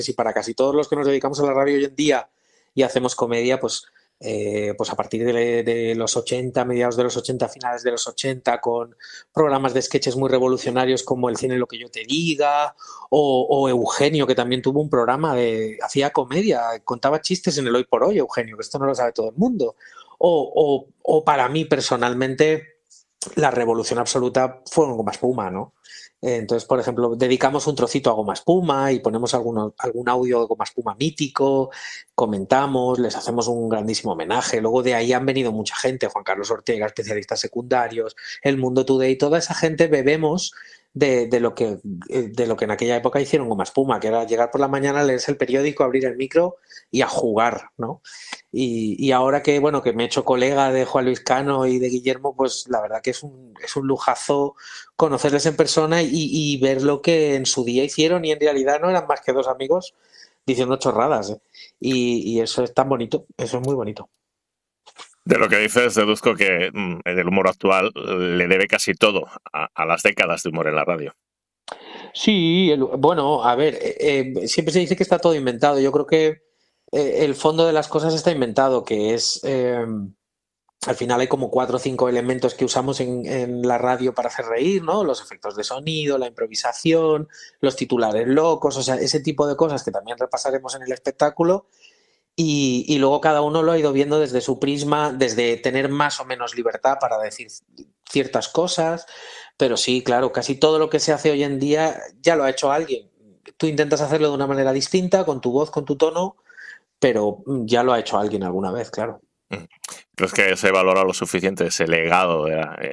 y para casi todos los que nos dedicamos a la radio hoy en día y hacemos comedia, pues a partir de los 80, mediados de los 80, finales de los 80, con programas de sketches muy revolucionarios como El cine lo que yo te diga, o Eugenio, que también tuvo un programa hacía comedia, contaba chistes en el Hoy por Hoy, Eugenio, que esto no lo sabe todo el mundo. O para mí personalmente, la revolución absoluta fue Goma Espuma, ¿no? Entonces, por ejemplo, dedicamos un trocito a Goma Espuma y ponemos algún audio de Goma Espuma mítico, comentamos, les hacemos un grandísimo homenaje. Luego de ahí han venido mucha gente, Juan Carlos Ortega, especialistas secundarios, El Mundo Today, toda esa gente bebemos de lo que en aquella época hicieron Goma Espuma, que era llegar por la mañana, leerse el periódico, abrir el micro y a jugar, ¿no? Y ahora que, bueno, que me he hecho colega de Juan Luis Cano y de Guillermo, pues la verdad que es un lujazo conocerles en persona y ver lo que en su día hicieron y en realidad no eran más que dos amigos diciendo chorradas, ¿eh? Y eso es tan bonito, eso es muy bonito. De lo que dices, deduzco que el humor actual le debe casi todo a las décadas de humor en la radio. Sí, bueno, a ver, siempre se dice que está todo inventado. Yo creo que el fondo de las cosas está inventado, que es al final hay como 4 o 5 elementos que usamos en la radio para hacer reír, ¿no? Los efectos de sonido, la improvisación, los titulares locos, o sea, ese tipo de cosas que también repasaremos en el espectáculo. Y luego cada uno lo ha ido viendo desde su prisma, desde tener más o menos libertad para decir ciertas cosas, pero sí, claro, casi todo lo que se hace hoy en día ya lo ha hecho alguien. Tú intentas hacerlo de una manera distinta, con tu voz, con tu tono, pero ya lo ha hecho alguien alguna vez, claro. ¿Crees que se valora lo suficiente ese legado?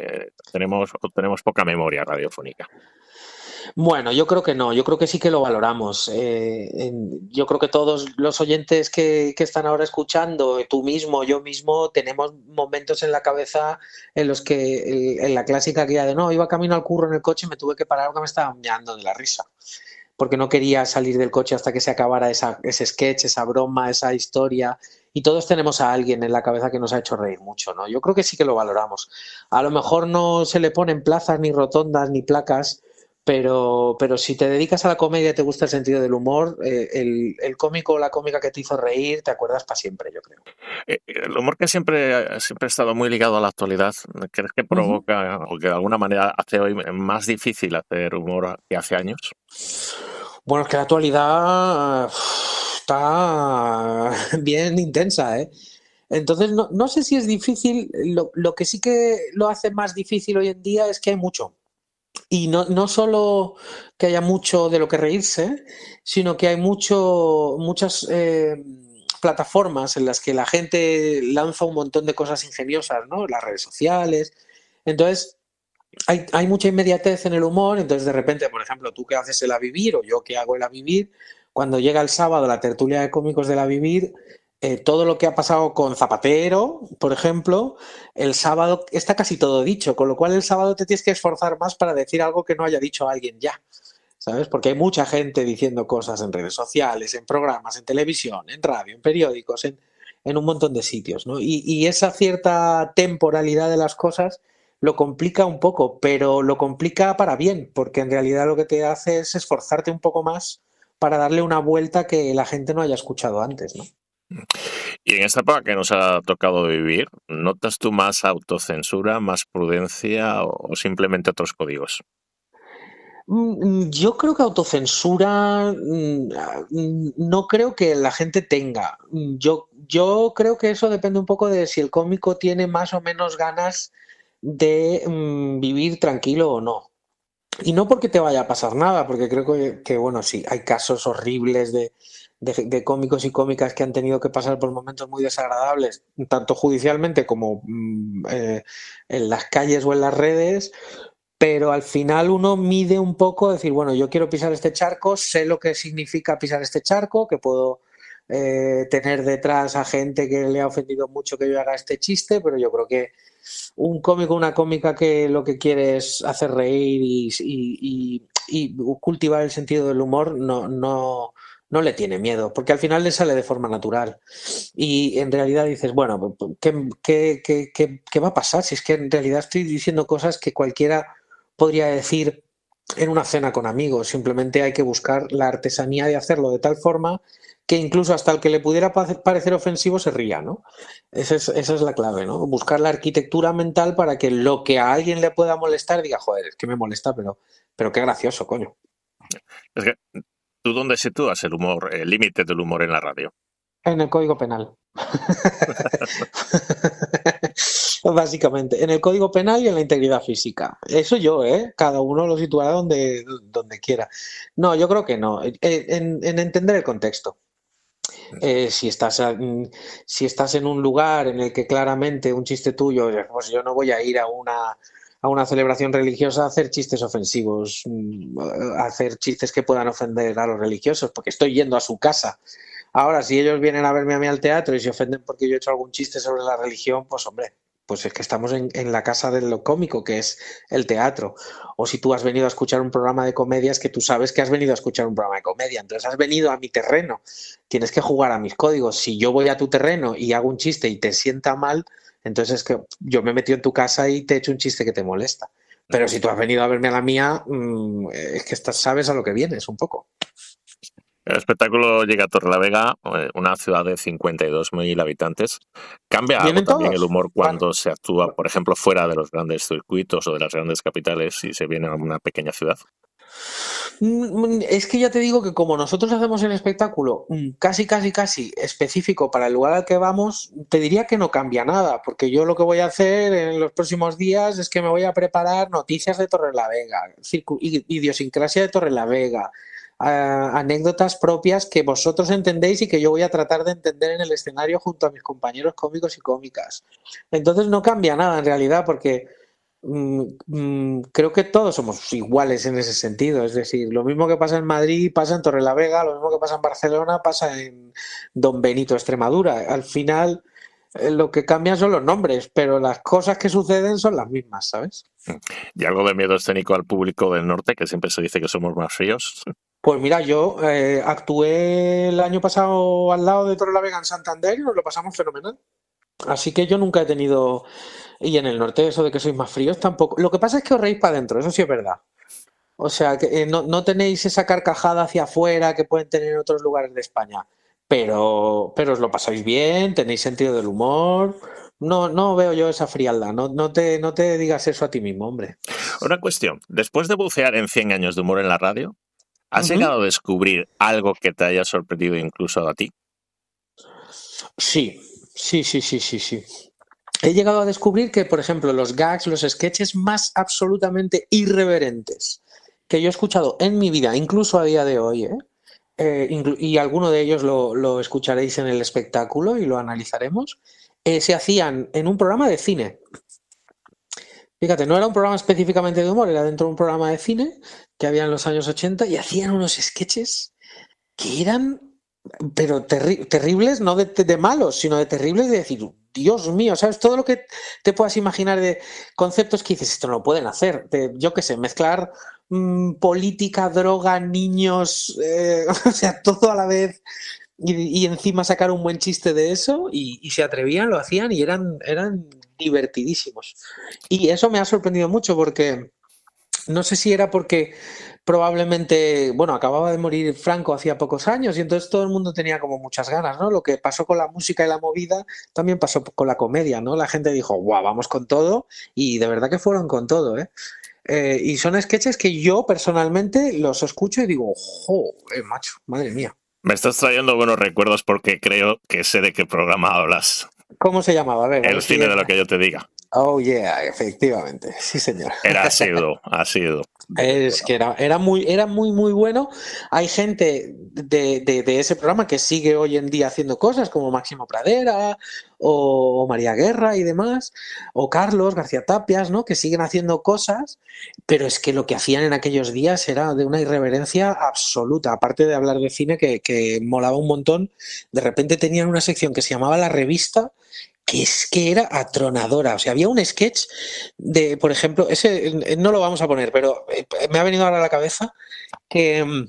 Tenemos poca memoria radiofónica. Bueno, yo creo que no, yo creo que sí que lo valoramos. Yo creo que todos los oyentes que están ahora escuchando, tú mismo, yo mismo, tenemos momentos en la cabeza en los que, en la clásica guía de no, iba camino al curro en el coche y me tuve que parar porque me estaba meando de la risa, porque no quería salir del coche hasta que se acabara ese sketch, esa broma, esa historia. Y todos tenemos a alguien en la cabeza que nos ha hecho reír mucho, ¿no? Yo creo que sí que lo valoramos. A lo mejor no se le ponen plazas, ni rotondas, ni placas, pero si te dedicas a la comedia y te gusta el sentido del humor, el cómico o la cómica que te hizo reír, te acuerdas para siempre, yo creo. El humor que siempre ha estado muy ligado a la actualidad, ¿crees que Uh -huh. provoca o que de alguna manera hace hoy más difícil hacer humor que hace años? Bueno, es que la actualidad está bien intensa, ¿eh? Entonces, no sé si es difícil. Lo que sí que lo hace más difícil hoy en día es que hay mucho. Y no solo que haya mucho de lo que reírse, sino que hay muchas plataformas en las que la gente lanza un montón de cosas ingeniosas, ¿no? Las redes sociales. Entonces, hay mucha inmediatez en el humor, entonces de repente, por ejemplo, tú que haces el A Vivir o yo que hago el A Vivir, cuando llega el sábado la tertulia de cómicos del A Vivir, todo lo que ha pasado con Zapatero, por ejemplo, el sábado está casi todo dicho, con lo cual el sábado te tienes que esforzar más para decir algo que no haya dicho alguien ya, ¿sabes? Porque hay mucha gente diciendo cosas en redes sociales, en programas, en televisión, en radio, en periódicos, en un montón de sitios, ¿no? Y esa cierta temporalidad de las cosas lo complica un poco, pero lo complica para bien, porque en realidad lo que te hace es esforzarte un poco más para darle una vuelta que la gente no haya escuchado antes, ¿no? Y en esta época que nos ha tocado vivir, ¿notas tú más autocensura, más prudencia o simplemente otros códigos? Yo creo que autocensura no creo que la gente tenga. Yo creo que eso depende un poco de si el cómico tiene más o menos ganas de vivir tranquilo o no. Y no porque te vaya a pasar nada, porque creo bueno, sí, hay casos horribles de cómicos y cómicas que han tenido que pasar por momentos muy desagradables, tanto judicialmente como en las calles o en las redes, pero al final uno mide un poco, decir, bueno, yo quiero pisar este charco, sé lo que significa pisar este charco, que puedo tener detrás a gente que le ha ofendido mucho que yo haga este chiste, pero yo creo que un cómico, una cómica que lo que quiere es hacer reír y cultivar el sentido del humor, no le tiene miedo, porque al final le sale de forma natural. Y en realidad dices, bueno, ¿qué va a pasar? Si es que en realidad estoy diciendo cosas que cualquiera podría decir en una cena con amigos. Simplemente hay que buscar la artesanía de hacerlo de tal forma que incluso hasta el que le pudiera parecer ofensivo se ría, ¿no? Esa es la clave, ¿no? Buscar la arquitectura mental para que lo que a alguien le pueda molestar diga, joder, es que me molesta, pero qué gracioso, coño. Es que, ¿tú dónde sitúas el humor, el límite del humor en la radio? En el Código Penal. Básicamente, en el Código Penal y en la integridad física. Eso yo, ¿eh? Cada uno lo situará donde quiera. No, yo creo que no. En entender el contexto. Si si estás en un lugar en el que claramente un chiste tuyo, pues yo no voy a ir a una celebración religiosa a hacer chistes ofensivos, a hacer chistes que puedan ofender a los religiosos, porque estoy yendo a su casa. Ahora, si ellos vienen a verme a mí al teatro y se ofenden porque yo he hecho algún chiste sobre la religión, pues hombre, pues es que estamos en la casa de lo cómico, que es el teatro. O si tú has venido a escuchar un programa de comedia, es que tú sabes que has venido a escuchar un programa de comedia, entonces has venido a mi terreno, tienes que jugar a mis códigos. Si yo voy a tu terreno y hago un chiste y te sienta mal, entonces es que yo me he metido en tu casa y te he hecho un chiste que te molesta. Pero si tú has venido a verme a la mía, es que sabes a lo que vienes un poco. El espectáculo llega a Torrelavega, una ciudad de 52.000 habitantes. ¿Cambia algo ¿Vienen también el todos? humor cuando se actúa, por ejemplo, fuera de los grandes circuitos o de las grandes capitales y se viene a una pequeña ciudad? Es que ya te digo que como nosotros hacemos el espectáculo casi específico para el lugar al que vamos, te diría que no cambia nada, porque yo lo que voy a hacer en los próximos días es que me voy a preparar noticias de Torrelavega, idiosincrasia de Torrelavega, anécdotas propias que vosotros entendéis y que yo voy a tratar de entender en el escenario junto a mis compañeros cómicos y cómicas. Entonces no cambia nada en realidad, porque creo que todos somos iguales en ese sentido. Es decir, lo mismo que pasa en Madrid pasa en Torrelavega, lo mismo que pasa en Barcelona pasa en Don Benito, Extremadura. Al final, lo que cambian son los nombres, pero las cosas que suceden son las mismas, ¿sabes? ¿Y algo de miedo escénico al público del norte, que siempre se dice que somos más fríos? Pues mira, yo actué el año pasado al lado de Torrelavega en Santander y nos lo pasamos fenomenal. Así que yo nunca he tenido... Y en el norte eso de que sois más fríos tampoco. Lo que pasa es que os reís para adentro, eso sí es verdad. O sea, que no tenéis esa carcajada hacia afuera que pueden tener en otros lugares de España. Pero os lo pasáis bien, tenéis sentido del humor. No veo yo esa frialdad. No te digas eso a ti mismo, hombre. Una cuestión. Después de bucear en 100 años de humor en la radio, ¿has Ujú. llegado a descubrir algo que te haya sorprendido incluso a ti? Sí. He llegado a descubrir que, por ejemplo, los gags, los sketches más absolutamente irreverentes que yo he escuchado en mi vida, incluso a día de hoy, y alguno de ellos lo escucharéis en el espectáculo y lo analizaremos, se hacían en un programa de cine. Fíjate, no era un programa específicamente de humor, era dentro de un programa de cine que había en los años 80 y hacían unos sketches que eran, pero terribles, no de malos, sino de terribles de decir, Dios mío, ¿sabes? Todo lo que te puedas imaginar de conceptos que dices, esto no lo pueden hacer. Yo qué sé, mezclar política, droga, niños, o sea, todo a la vez. Y encima sacar un buen chiste de eso y se atrevían, lo hacían y eran divertidísimos. Y eso me ha sorprendido mucho porque no sé si era porque probablemente, bueno, acababa de morir Franco hacía pocos años y entonces todo el mundo tenía como muchas ganas, ¿no? Lo que pasó con la música y la movida también pasó con la comedia, ¿no? La gente dijo, guau, vamos con todo y de verdad que fueron con todo, ¿eh? Y son sketches que yo personalmente los escucho y digo, jo, macho, madre mía. Me estás trayendo buenos recuerdos porque creo que sé de qué programa hablas. ¿Cómo se llamaba? A ver El si cine de lo que yo te diga. Oh, yeah, efectivamente. Sí, señor. Era asiduo. Es que era muy bueno. Hay gente de ese programa que sigue hoy en día haciendo cosas como Máximo Pradera o María Guerra y demás, o Carlos García Tapias, ¿no? Que siguen haciendo cosas, pero es que lo que hacían en aquellos días era de una irreverencia absoluta. Aparte de hablar de cine que molaba un montón, de repente tenían una sección que se llamaba La Revista, que es que era atronadora. O sea, había un sketch de, por ejemplo, ese no lo vamos a poner, pero me ha venido ahora a la cabeza que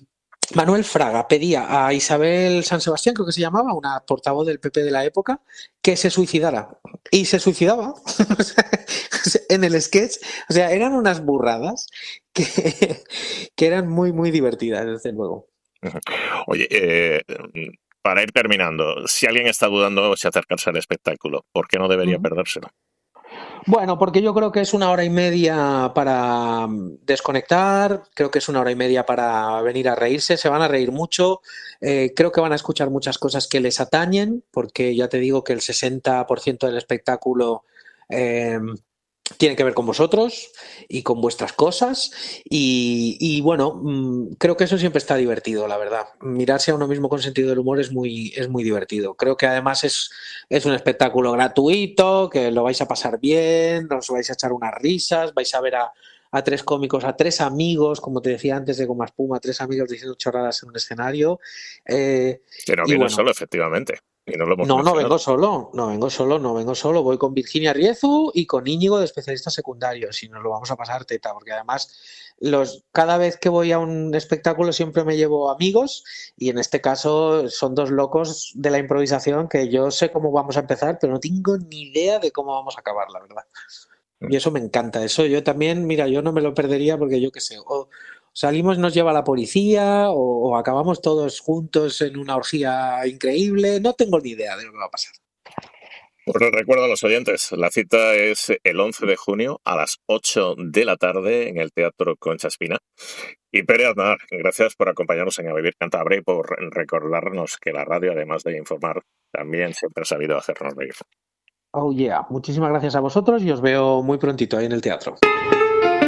Manuel Fraga pedía a Isabel San Sebastián, creo que se llamaba, una portavoz del PP de la época, que se suicidara. Y se suicidaba en el sketch. O sea, eran unas burradas que, que eran muy, muy divertidas, desde luego. Oye, para ir terminando, si alguien está dudando si acercarse al espectáculo, ¿por qué no debería Ujú. perdérselo? Bueno, porque yo creo que es una hora y media para desconectar, creo que es una hora y media para venir a reírse, se van a reír mucho, creo que van a escuchar muchas cosas que les atañen, porque ya te digo que el 60% del espectáculo eh, tiene que ver con vosotros y con vuestras cosas y bueno, creo que eso siempre está divertido, la verdad. Mirarse a uno mismo con sentido del humor es muy divertido. Creo que además es un espectáculo gratuito, que lo vais a pasar bien, os vais a echar unas risas, vais a ver a tres cómicos, a tres amigos, como te decía antes de Goma Espuma, tres amigos diciendo chorradas en un escenario. Que no Y viene bueno, solo, efectivamente, y no lo hemos no, no mencionado. vengo solo, no vengo solo, no vengo solo. Voy con Virginia Riezu y con Íñigo de especialistas secundarios y nos lo vamos a pasar teta, porque además cada vez que voy a un espectáculo siempre me llevo amigos y en este caso son dos locos de la improvisación que yo sé cómo vamos a empezar, pero no tengo ni idea de cómo vamos a acabar, la verdad. Y eso me encanta. Eso yo también, mira, yo no me lo perdería porque yo qué sé, o salimos, nos lleva la policía o acabamos todos juntos en una orgía increíble. No tengo ni idea de lo que va a pasar. Pues les recuerdo a los oyentes, la cita es el 11 de junio a las 8 de la tarde en el Teatro Concha Espina. Y Pere Aznar, gracias por acompañarnos en A Vivir Cantabria y por recordarnos que la radio, además de informar, también siempre ha sabido hacernos reír. Oh yeah, muchísimas gracias a vosotros y os veo muy prontito ahí en el teatro.